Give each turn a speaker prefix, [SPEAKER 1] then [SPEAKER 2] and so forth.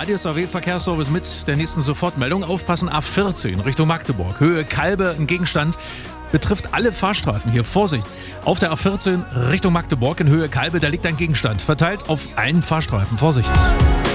[SPEAKER 1] Radius AW Verkehrsservice mit der nächsten Sofortmeldung. Aufpassen, A14 Richtung Magdeburg. Höhe Kalbe, ein Gegenstand. Betrifft alle Fahrstreifen hier. Vorsicht! Auf der A14 Richtung Magdeburg in Höhe Kalbe, da liegt ein Gegenstand. Verteilt auf einen Fahrstreifen. Vorsicht!